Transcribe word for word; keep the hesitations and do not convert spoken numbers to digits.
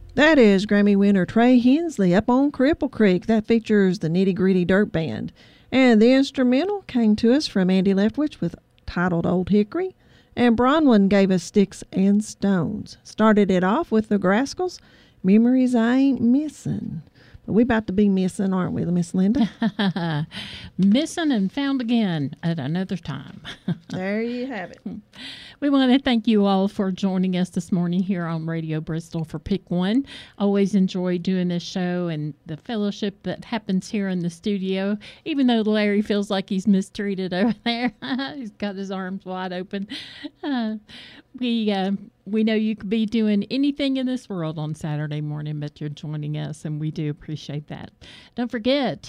That is Grammy winner Trey Hensley up on Cripple Creek. That features the Nitty Gritty Dirt Band. And the instrumental came to us from Andy Leftwich with titled Old Hickory. And Bronwyn gave us Sticks and Stones. Started it off with the Grascals, Memories I Ain't Missing. But we about to be missing, aren't we, Miss Linda? Missing and found again at another time. There you have it. We want to thank you all for joining us this morning here on Radio Bristol for Pick One. Always enjoy doing this show and the fellowship that happens here in the studio, even though Larry feels like he's mistreated over there. He's got his arms wide open. Uh, we uh, we know you could be doing anything in this world on Saturday morning, but you're joining us, and we do appreciate that. Don't forget,